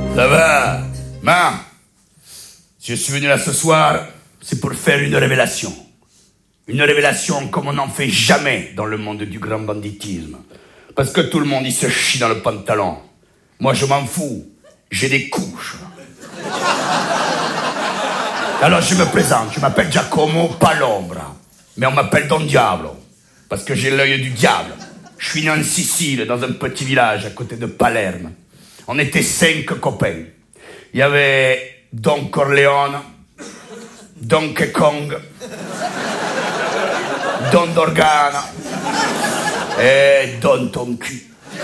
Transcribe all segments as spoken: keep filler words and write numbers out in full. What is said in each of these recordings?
Ça va? Ma, si je suis venu là ce soir, c'est pour faire une révélation. Une révélation comme on n'en fait jamais dans le monde du grand banditisme. Parce que tout le monde, il se chie dans le pantalon. Moi, je m'en fous. J'ai des couches. Alors, je me présente. Je m'appelle Giacomo Palombra. Mais on m'appelle Don Diablo. Parce que j'ai l'œil du diable. Je suis né en Sicile, dans un petit village à côté de Palerme. On était cinq copains. Il y avait Don Corleone, Donkey Kong, Don Dorgana et Don Ton cul.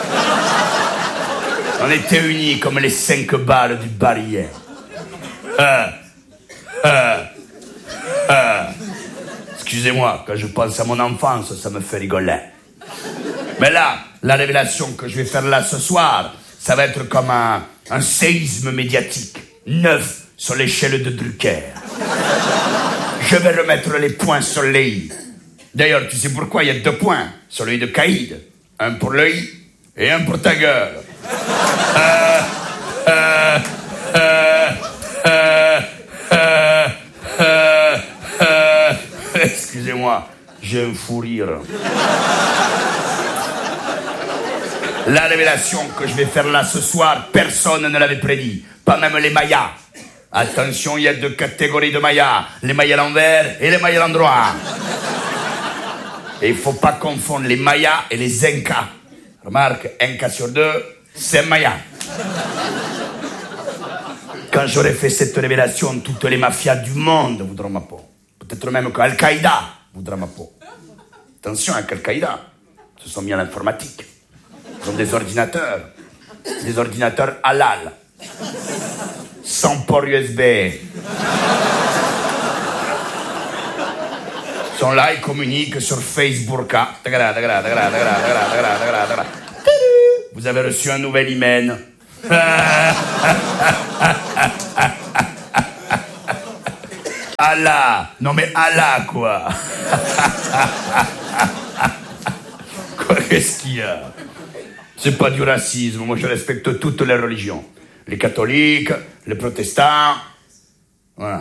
On était unis comme les cinq balles du barillet. Euh, euh, euh. Excusez-moi, quand je pense à mon enfance, ça me fait rigoler. Mais là, la révélation que je vais faire là ce soir, ça va être comme un, un séisme médiatique, neuf sur l'échelle de Drucker. Je vais remettre les points sur les i. D'ailleurs, tu sais pourquoi il y a deux points sur le i de Caïd? Un pour le i et un pour ta gueule. Euh, euh, euh, euh, euh, euh, euh, excusez-moi, j'ai un fou rire. La révélation que je vais faire là ce soir, personne ne l'avait prédit. Pas même les Mayas. Attention, il y a deux catégories de Mayas. Les Mayas à l'envers et les Mayas à l'endroit. Et il ne faut pas confondre les Mayas et les Incas. Remarque, un cas sur deux, c'est un Maya. Quand j'aurai fait cette révélation, toutes les mafias du monde voudront ma peau. Peut-être même qu'Al-Qaïda voudra ma peau. Attention avec Al-Qaïda. Ils se sont mis à l'informatique. Ils ont des ordinateurs. Des ordinateurs halal. Sans port U S B. Ils sont là, ils communiquent sur Facebook. Vous avez reçu un nouvel hymen. Allah. Non mais Allah, quoi. Quoi, qu'est-ce qu'il y a? C'est pas du racisme. Moi, je respecte toutes les religions. Les catholiques, les protestants. Voilà.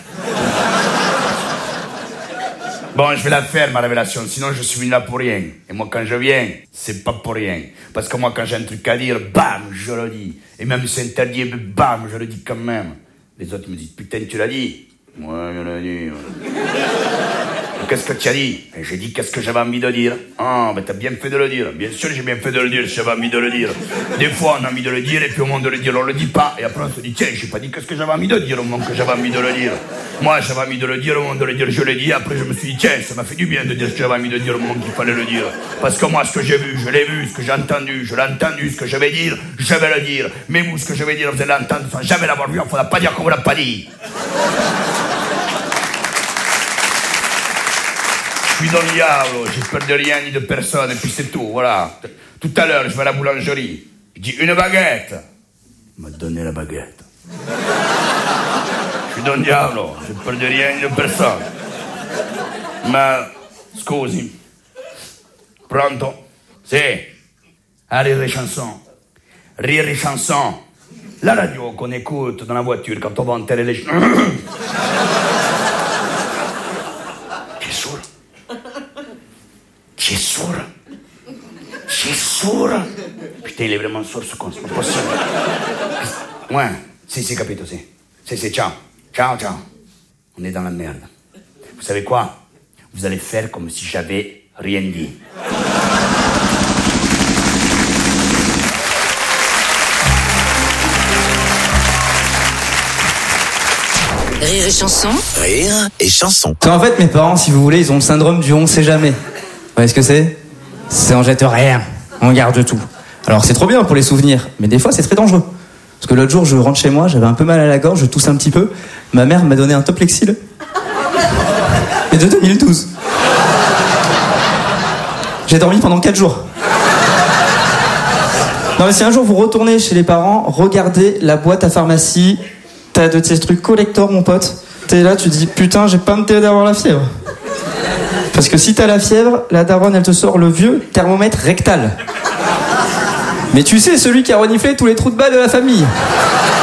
Bon, je vais la faire, ma révélation. Sinon, je suis venu là pour rien. Et moi, quand je viens, c'est pas pour rien. Parce que moi, quand j'ai un truc à dire, bam, je le dis. Et même si c'est interdit, bam, je le dis quand même. Les autres me disent, putain, tu l'as dit? Ouais, je l'ai dit. Qu'est-ce que tu as dit? Et j'ai dit qu'est-ce que j'avais envie de dire. Ah, ben t'as bien fait de le dire. Bien sûr, j'ai bien fait de le dire si j'avais envie de le dire. Des fois, on a envie de le dire, et puis au moment de le dire, on le dit pas. Et après, on se dit, tiens, j'ai pas dit qu'est-ce que j'avais envie de dire au moment que j'avais envie de le dire. Moi, j'avais envie de le dire, au moment de le dire, je l'ai dit. Après, je me suis dit, tiens, ça m'a fait du bien de dire ce que j'avais envie de dire au moment qu'il fallait le dire. Parce que moi, ce que j'ai vu, je l'ai vu. Ce que j'ai entendu, je l'ai entendu. Ce que je vais dire, je vais le dire. Mais vous, ce que je vais dire, vous allez l'entendre sans jamais l'avoir vu. Il ne faudra pas dire qu'on vous l'a pas dit. Je suis Don Diablo, j'ai peur de rien ni de personne, et puis c'est tout, voilà. Tout à l'heure, je vais à la boulangerie. Je dis une baguette. Il m'a donné la baguette. Je suis Don Diablo, j'ai peur de rien ni de personne. Ma, scusi. Pronto? Sì. À Rire et Chanson. Rire et Chanson. La radio qu'on écoute dans la voiture quand on va enterrer les... Qui est sourd? Qui est sourd? Putain, il est vraiment sourd ce con, c'est pas possible. Ouais, si, si, capito, si. Si, si, ciao. Ciao, ciao. On est dans la merde. Vous savez quoi? Vous allez faire comme si j'avais rien dit. Rire et chanson. Rire et chanson. En fait, mes parents, si vous voulez, ils ont le syndrome du on sait jamais. Vous voyez ce que c'est? C'est on jette rien, on garde tout. Alors c'est trop bien pour les souvenirs, mais des fois c'est très dangereux. Parce que l'autre jour, je rentre chez moi, j'avais un peu mal à la gorge, je tousse un petit peu. Ma mère m'a donné un Toplexil. Et de deux mille douze. J'ai dormi pendant quatre jours. Non mais si un jour vous retournez chez les parents, regardez la boîte à pharmacie. T'as de ces trucs collector, mon pote. T'es là, tu te dis, putain, j'ai pas intérêt d'avoir la fièvre. Parce que si t'as la fièvre, la daronne, elle te sort le vieux thermomètre rectal. Mais tu sais, celui qui a reniflé tous les trous de balle de la famille.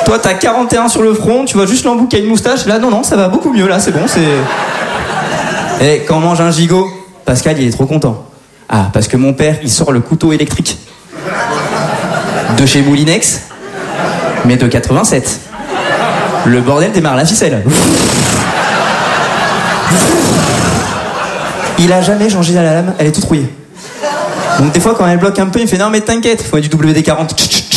Toi, t'as quarante et un sur le front, tu vois juste l'embout qui a une moustache. Là, non, non, ça va beaucoup mieux, là, c'est bon, c'est... Et quand on mange un gigot, Pascal, il est trop content. Ah, parce que mon père, il sort le couteau électrique. De chez Moulinex, mais de quatre-vingt-sept. Le bordel démarre la ficelle. Il a jamais changé la lame, elle est toute rouillée. Donc des fois, quand elle bloque un peu, il fait « Non, mais t'inquiète, il faut mettre du W D quarante. »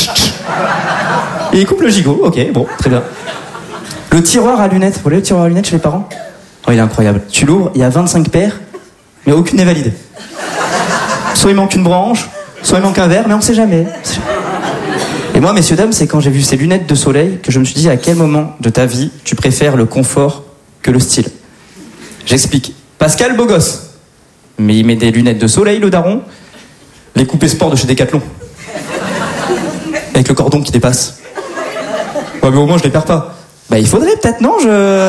Et il coupe le gigot, ok, bon, très bien. Le tiroir à lunettes, vous voyez le tiroir à lunettes chez les parents? Oh, il est incroyable. Tu l'ouvres, il y a vingt-cinq paires, mais aucune n'est valide. Soit il manque une branche, soit il manque un verre, mais on sait jamais. Et moi, messieurs, dames, c'est quand j'ai vu ces lunettes de soleil que je me suis dit à quel moment de ta vie tu préfères le confort que le style. J'explique. Pascal, beau gosse. Mais il met des lunettes de soleil, le daron. Les coupés sport de chez Decathlon. Avec le cordon qui dépasse. Ouais, mais au moins, je les perds pas. Bah, il faudrait peut-être, non, je...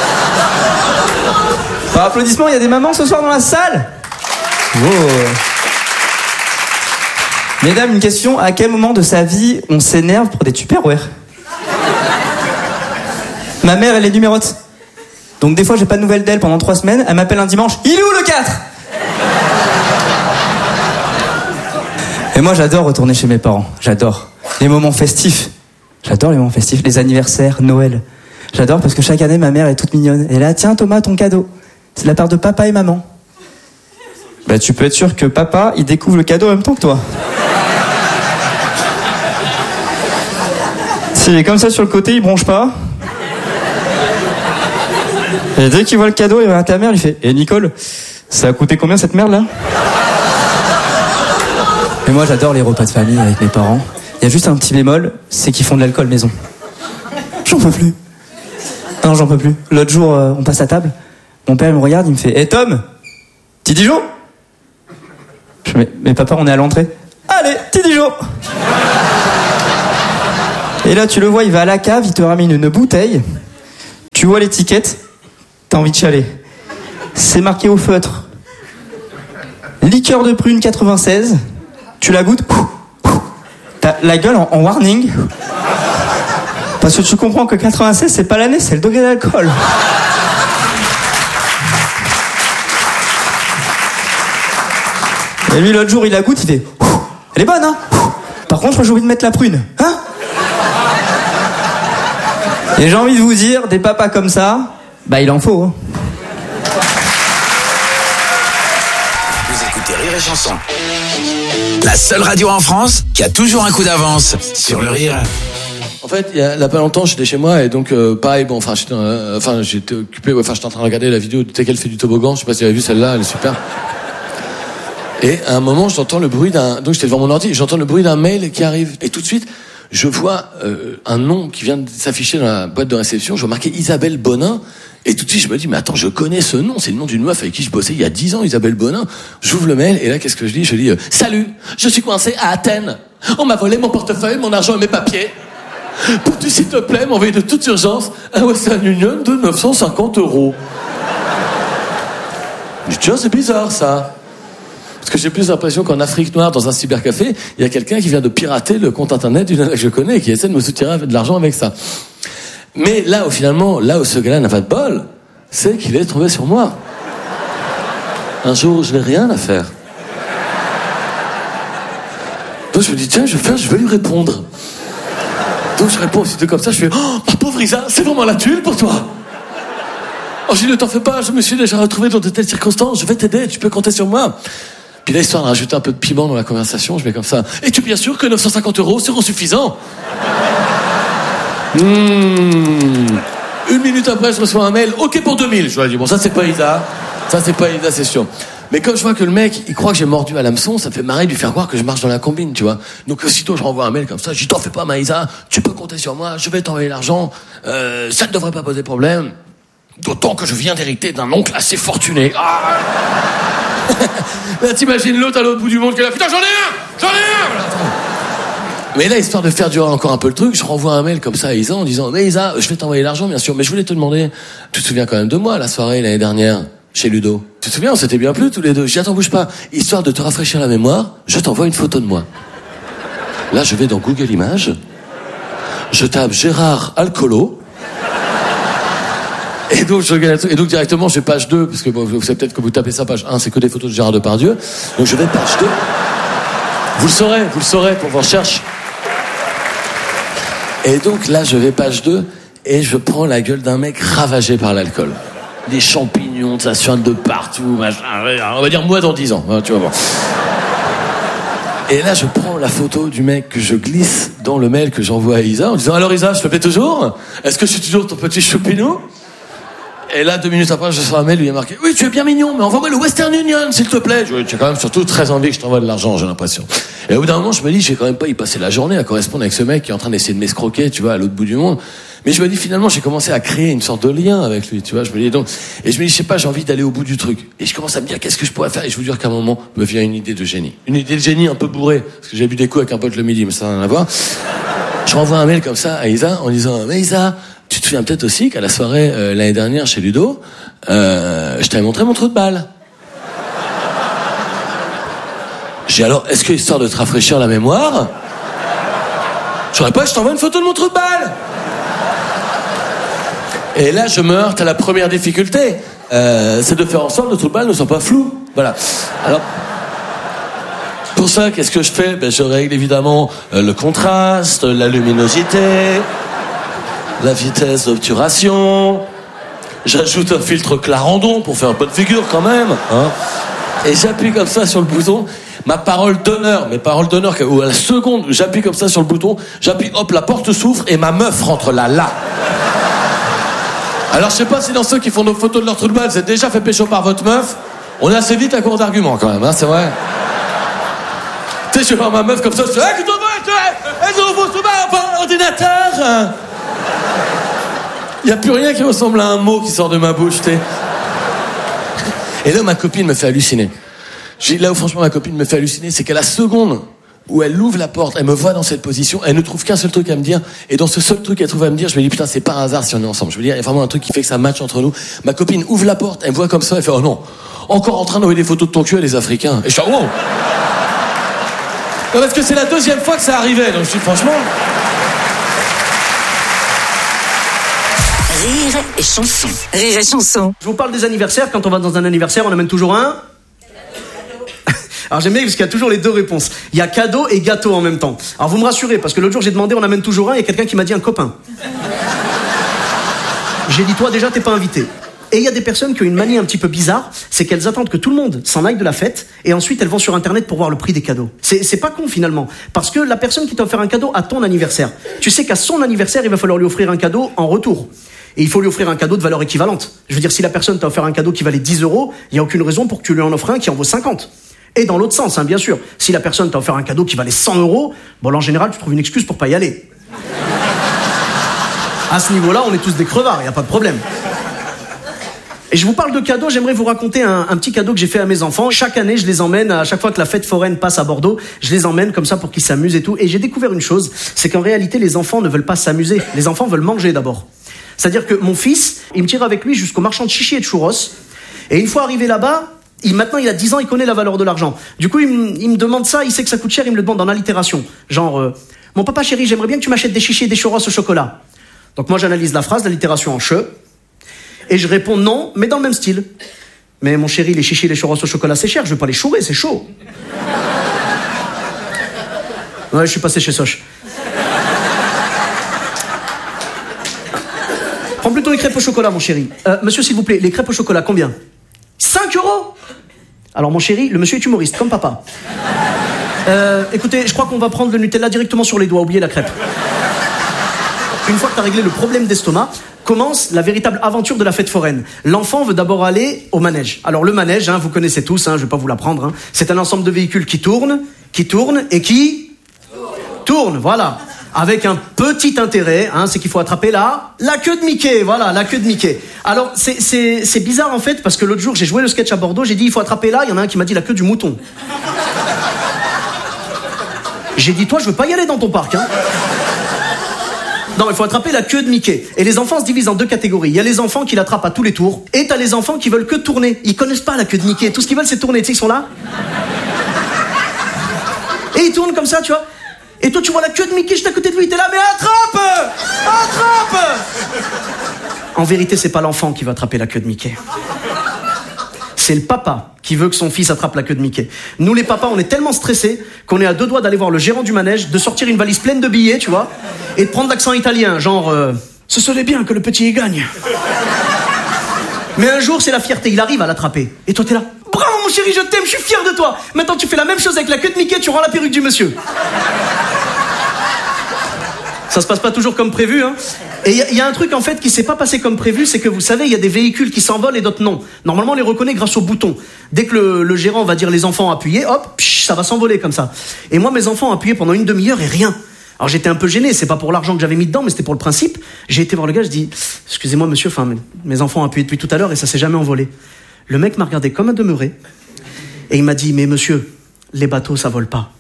Par applaudissement, il y a des mamans ce soir dans la salle. Oh. Mesdames, une question. À quel moment de sa vie on s'énerve pour des tupperwares? Ma mère, elle est numérote. Donc des fois, j'ai pas de nouvelles d'elle pendant trois semaines. Elle m'appelle un dimanche. Il est où le quatre? Et moi, j'adore retourner chez mes parents. J'adore. Les moments festifs. J'adore les moments festifs. Les anniversaires, Noël. J'adore parce que chaque année, ma mère est toute mignonne. Et là, tiens Thomas, ton cadeau. C'est de la part de papa et maman. Bah, tu peux être sûr que papa, il découvre le cadeau en même temps que toi. S'il est comme ça sur le côté, il bronche pas. Et dès qu'il voit le cadeau, il va à ta mère, il fait « Eh Nicole, ça a coûté combien cette merde là ?» Et moi j'adore les repas de famille avec mes parents. Il y a juste un petit bémol, c'est qu'ils font de l'alcool maison. J'en peux plus. Non, j'en peux plus. L'autre jour, euh, on passe à table. Mon père il me regarde, il me fait « Eh Tom, petit Dijon ?» Je fais « Mais papa, on est à l'entrée. » « Allez, petit Dijon !» Et là, tu le vois, il va à la cave, il te ramène une bouteille. Tu vois l'étiquette, t'as envie de chialer. C'est marqué au feutre. Liqueur de prune quatre-vingt-seize. Tu la goûtes. T'as la gueule en, en warning. Parce que tu comprends que quatre-vingt-seize, c'est pas l'année, c'est le degré d'alcool. Et lui, l'autre jour, il la goûte, il fait « Elle est bonne, hein ?» Par contre, moi, j'ai envie de mettre la prune. Hein? Et j'ai envie de vous dire, des papas comme ça, bah il en faut. Hein. Vous écoutez Rire et Chanson. La seule radio en France qui a toujours un coup d'avance sur le rire. En fait, il y a, il y a pas longtemps, j'étais chez moi et donc euh, pareil, bon, enfin, j'étais, euh, enfin, j'étais occupé, enfin, j'étais en train de regarder la vidéo de Tekel fait du toboggan. Je sais pas si vous avez vu celle-là, elle est super. Et à un moment, j'entends le bruit d'un, donc j'étais devant mon ordi, j'entends le bruit d'un mail qui arrive et tout de suite. Je vois euh, un nom qui vient de s'afficher dans la boîte de réception. Je vois marqué Isabelle Bonin. Et tout de suite, je me dis, mais attends, je connais ce nom. C'est le nom d'une meuf avec qui je bossais il y a dix ans, Isabelle Bonin. J'ouvre le mail, et là, qu'est-ce que je dis? Je dis, euh, salut, je suis coincé à Athènes. On m'a volé mon portefeuille, mon argent et mes papiers. Peux-tu, s'il te plaît, m'envoyer de toute urgence un Western Union de neuf cent cinquante euros? Je dis, tiens, c'est bizarre, ça. Parce que j'ai plus l'impression qu'en Afrique noire, dans un cybercafé, il y a quelqu'un qui vient de pirater le compte internet d'une nana que je connais et qui essaie de me soutirer de l'argent avec ça. Mais là où finalement, là où ce gars-là n'a pas de bol, c'est qu'il est tombé sur moi. Un jour, je n'ai rien à faire. Donc je me dis, tiens, je vais faire, je vais lui répondre. Donc je réponds aussitôt comme ça, je fais, oh, ma pauvre Isa, c'est vraiment la tuile pour toi. Oh, je dis, ne t'en fais pas, je me suis déjà retrouvé dans de telles circonstances, je vais t'aider, tu peux compter sur moi. Puis là, histoire de rajouter un peu de piment dans la conversation, je mets comme ça. Es-tu bien sûr que neuf cent cinquante euros seront suffisants? mmh. Une minute après, je reçois un mail. OK pour deux mille. Je lui ai dit, bon, ça, c'est pas Isa. Ça, c'est pas Isa, c'est sûr. Mais comme je vois que le mec, il croit que j'ai mordu à l'hameçon, ça me fait marrer de lui faire croire que je marche dans la combine, tu vois. Donc, aussitôt, je renvoie un mail comme ça. Je dis, t'en fais pas, Maïsa. Tu peux compter sur moi. Je vais t'envoyer l'argent. Euh, ça ne devrait pas poser problème. D'autant que je viens d'hériter d'un oncle assez fortuné. Ah là, t'imagines l'autre à l'autre bout du monde qui est là, putain, j'en ai un, j'en ai un. Mais là, histoire de faire durer encore un peu le truc, je renvoie un mail comme ça à Isa en disant, mais Isa, je vais t'envoyer l'argent, bien sûr, mais je voulais te demander, tu te souviens quand même de moi, la soirée l'année dernière, chez Ludo? Tu te souviens, on s'était bien plu tous les deux. Je dis, attends, bouge pas, histoire de te rafraîchir la mémoire, je t'envoie une photo de moi. Là, je vais dans Google Images, Je tape Gérard Alcolo. Et donc, je regarde, et donc directement, je vais page deux, parce que bon, vous savez peut-être que vous tapez ça, page un, c'est que des photos de Gérard Depardieu. Donc je vais page deux. Vous le saurez, vous le saurez pour vos recherches. Et donc là, je vais page deux, et je prends la gueule d'un mec ravagé par l'alcool. Des champignons, ça suinte de partout, machin. On va dire moi dans dix ans, hein, tu vas voir. Et là, je prends la photo du mec que je glisse dans le mail que j'envoie à Isa, en disant « Alors Isa, je te plais toujours ? Est-ce que je suis toujours ton petit choupinou ?» Et là, deux minutes après, je reçois un mail où il y a marqué « Oui, tu es bien mignon, mais envoie-moi le Western Union, s'il te plaît. » Tu as quand même surtout très envie que je t'envoie de l'argent, j'ai l'impression. Et au bout d'un moment, je me dis, je vais quand même pas y passer la journée à correspondre avec ce mec qui est en train d'essayer de m'escroquer, tu vois, à l'autre bout du monde. Mais je me dis, finalement, j'ai commencé à créer une sorte de lien avec lui, tu vois. Je me dis donc, et je me dis, je sais pas, j'ai envie d'aller au bout du truc. Et je commence à me dire, qu'est-ce que je pourrais faire? Et je vous dire qu'à un moment, me vient une idée de génie. Une idée de génie un peu bourrée. Parce que j'ai bu des coups avec un pote le midi, mais ça n'a rien à voir. Je renvoie un mail comme ça à Isa, en disant, mais Isa, tu te souviens peut-être aussi qu'à la soirée, euh, l'année dernière, chez Ludo, euh, je t'avais montré mon trou de balle. J'ai alors, est-ce que histoire de te rafraîchir la mémoire, j'aurais pas, je t'envoie une photo de mon trou de balle. Et là, je me heurte à la première difficulté, euh, c'est de faire en sorte que le trou de balle ne soit pas flou. Voilà. Alors, pour ça, qu'est-ce que je fais? Ben, je règle évidemment euh, le contraste, la luminosité, la vitesse d'obturation. J'ajoute un filtre Clarendon pour faire un peu de figure quand même. Hein. Et j'appuie comme ça sur le bouton. Ma parole d'honneur, mes paroles d'honneur, où à la seconde où j'appuie comme ça sur le bouton, j'appuie, hop, la porte s'ouvre et ma meuf rentre là, là. Alors je sais pas si dans ceux qui font nos photos de leur trou de balle, vous êtes déjà fait pécho par votre meuf. On est assez vite à court d'arguments quand même, hein, c'est vrai. Tu sais, je vais voir ma meuf comme ça, je fais, hey, qu'est-ce que tu fais? Elles ont vos trou de balle par l'ordinateur. Il n'y a plus rien qui ressemble à un mot qui sort de ma bouche, tu sais. Et là, ma copine me fait halluciner. J'ai, là où franchement ma copine me fait halluciner, c'est qu'à la seconde où elle ouvre la porte, elle me voit dans cette position, elle ne trouve qu'un seul truc à me dire, et dans ce seul truc qu'elle trouve à me dire, je me dis putain, c'est pas un hasard si on est ensemble. Je veux dire, il y a vraiment un truc qui fait que ça match entre nous. Ma copine ouvre la porte, elle me voit comme ça, elle fait oh non, encore en train d'envoyer des photos de ton cul à les Africains. Et je suis oh. Non, parce que c'est la deuxième fois que ça arrivait, donc je dis franchement. Rire et chanson. Rire et chanson. Je vous parle des anniversaires. Quand on va dans un anniversaire, on amène toujours un... Alors j'aime bien parce qu'il y a toujours les deux réponses. Il y a cadeau et gâteau en même temps. Alors vous me rassurez, parce que l'autre jour j'ai demandé on amène toujours un, et il y a quelqu'un qui m'a dit un copain. J'ai dit toi déjà t'es pas invité. Et il y a des personnes qui ont une manie un petit peu bizarre, c'est qu'elles attendent que tout le monde s'en aille de la fête, et ensuite elles vont sur internet pour voir le prix des cadeaux. C'est, c'est pas con finalement, parce que la personne qui t'a offert un cadeau à ton anniversaire, tu sais qu'à son anniversaire il va falloir lui offrir un cadeau en retour. Et il faut lui offrir un cadeau de valeur équivalente. Je veux dire, si la personne t'a offert un cadeau qui valait dix euros, il n'y a aucune raison pour que tu lui en offres un qui en vaut cinquante. Et dans l'autre sens, hein, bien sûr. Si la personne t'a offert un cadeau qui valait cent euros, bon, là, en général, tu trouves une excuse pour pas y aller. À ce niveau-là, on est tous des crevards, il n'y a pas de problème. Et je vous parle de cadeaux, j'aimerais vous raconter un, un petit cadeau que j'ai fait à mes enfants. Chaque année, je les emmène, à chaque fois que la fête foraine passe à Bordeaux, je les emmène comme ça pour qu'ils s'amusent et tout. Et j'ai découvert une chose, c'est qu'en réalité, les enfants ne veulent pas s'amuser. Les enfants veulent manger d'abord. C'est-à-dire que mon fils, il me tire avec lui jusqu'au marchand de chichis et de churros. Et une fois arrivé là-bas, il, maintenant il a dix ans, il connaît la valeur de l'argent. Du coup, il, m- il me demande ça, il sait que ça coûte cher, il me le demande en allitération. Genre, euh, mon papa chéri, j'aimerais bien que tu m'achètes des chichis et des churros au chocolat. Donc moi, j'analyse la phrase, l'allitération en che. Et je réponds non, mais dans le même style. Mais mon chéri, les chichis et les churros au chocolat, c'est cher, je vais pas les chourer, c'est chaud. Ouais, je suis passé chez Soch. Prends plutôt les crêpes au chocolat, mon chéri. Euh, monsieur, s'il vous plaît, les crêpes au chocolat, combien? cinq euros? Alors, mon chéri, le monsieur est humoriste, comme papa. Euh, écoutez, je crois qu'on va prendre le Nutella directement sur les doigts, oubliez la crêpe. Une fois que t'as réglé le problème d'estomac, commence la véritable aventure de la fête foraine. L'enfant veut d'abord aller au manège. Alors, le manège, hein, vous connaissez tous, hein, je vais pas vous l'apprendre, hein, c'est un ensemble de véhicules qui tournent, qui tournent et qui... Tournent, voilà. Avec un petit intérêt, hein, c'est qu'il faut attraper la, la queue de Mickey, voilà, la queue de Mickey. Alors, c'est, c'est, c'est bizarre en fait, parce que l'autre jour, j'ai joué le sketch à Bordeaux, j'ai dit, il faut attraper là, il y en a un qui m'a dit la queue du mouton. J'ai dit, toi, je veux pas y aller dans ton parc, hein. Non, il faut attraper la queue de Mickey. Et les enfants se divisent en deux catégories. Il y a les enfants qui l'attrapent à tous les tours, et t'as les enfants qui veulent que tourner. Ils connaissent pas la queue de Mickey, tout ce qu'ils veulent, c'est tourner, tu sais, ils sont là. Et ils tournent comme ça, tu vois. Et toi, tu vois la queue de Mickey juste à côté de lui, t'es là, mais attrape! Attrape! En vérité, c'est pas l'enfant qui va attraper la queue de Mickey. C'est le papa qui veut que son fils attrape la queue de Mickey. Nous, les papas, on est tellement stressés qu'on est à deux doigts d'aller voir le gérant du manège, de sortir une valise pleine de billets, tu vois, et de prendre l'accent italien, genre euh, ce serait bien que le petit y gagne. Mais un jour, c'est la fierté, il arrive à l'attraper. Et toi, t'es là, bravo mon chéri, je t'aime, je suis fier de toi. Maintenant, tu fais la même chose avec la queue de Mickey, tu rends la perruque du monsieur. Ça se passe pas toujours comme prévu, hein. Et il y, y a un truc, en fait, qui s'est pas passé comme prévu, c'est que vous savez, il y a des véhicules qui s'envolent et d'autres non. Normalement, on les reconnaît grâce au bouton. Dès que le, le gérant va dire les enfants appuyez, hop, psh, ça va s'envoler comme ça. Et moi, mes enfants ont appuyé pendant une demi-heure et rien. Alors j'étais un peu gêné, c'est pas pour l'argent que j'avais mis dedans, mais c'était pour le principe. J'ai été voir le gars, je dis, excusez-moi monsieur, enfin, mes, mes enfants ont appuyé depuis tout à l'heure et ça s'est jamais envolé. Le mec m'a regardé comme un demeuré et il m'a dit, mais monsieur, les bateaux, ça vole pas.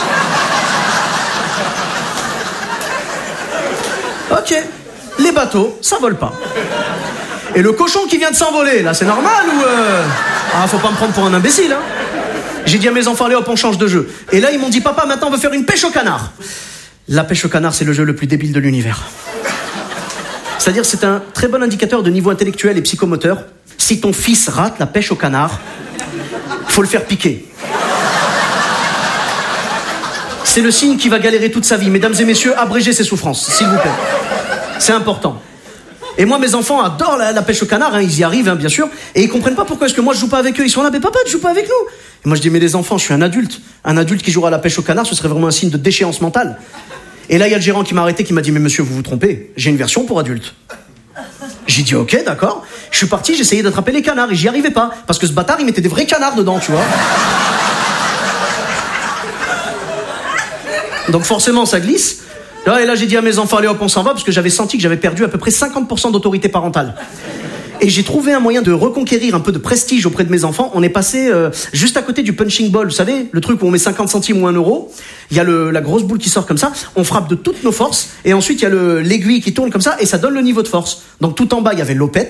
Ok, les bateaux, ça vole pas. Et le cochon qui vient de s'envoler, là, c'est normal ou... Euh... Ah, faut pas me prendre pour un imbécile, hein. J'ai dit à mes enfants, allez hop, on change de jeu. Et là, ils m'ont dit, papa, maintenant, on veut faire une pêche au canard. La pêche au canard, c'est le jeu le plus débile de l'univers. C'est-à-dire, c'est un très bon indicateur de niveau intellectuel et psychomoteur. Si ton fils rate la pêche au canard, faut le faire piquer. C'est le signe qu'il va galérer toute sa vie. Mesdames et messieurs, abrégez ses souffrances, s'il vous plaît. C'est important. Et moi, mes enfants adorent la, la pêche au canard, hein, ils y arrivent, hein, bien sûr, et ils comprennent pas pourquoi est-ce que moi je joue pas avec eux. Ils sont là, mais papa, tu joues pas avec nous. Et moi je dis, mais les enfants, je suis un adulte. Un adulte qui jouera à la pêche au canard, ce serait vraiment un signe de déchéance mentale. Et là, il y a le gérant qui m'a arrêté, qui m'a dit, mais monsieur, vous vous trompez, j'ai une version pour adultes. J'ai dit, ok, d'accord. Je suis parti, j'essayais d'attraper les canards, et j'y arrivais pas, parce que ce bâtard, il mettait des vrais canards dedans, tu vois. Donc forcément, ça glisse. Là, et là, j'ai dit à mes enfants, allez hop, on s'en va, parce que j'avais senti que j'avais perdu à peu près cinquante pour cent d'autorité parentale. Et j'ai trouvé un moyen de reconquérir un peu de prestige auprès de mes enfants. On est passé euh, juste à côté du punching ball, vous savez, le truc où on met cinquante centimes ou un euro. Il y a le, la grosse boule qui sort comme ça, on frappe de toutes nos forces, et ensuite il y a le, l'aiguille qui tourne comme ça, et ça donne le niveau de force. Donc tout en bas, il y avait l'opette,